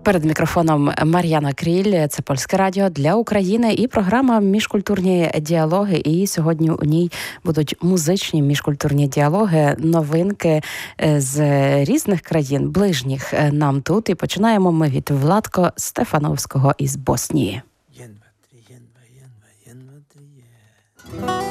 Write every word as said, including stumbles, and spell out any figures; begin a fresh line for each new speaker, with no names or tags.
Перед мікрофоном Мар'яна Кріль, це Польське радіо для України і програма «Міжкультурні діалоги». І сьогодні у ній будуть музичні міжкультурні діалоги, новинки з різних країн, ближніх нам тут. І починаємо ми від Владко Стефановського із Боснії.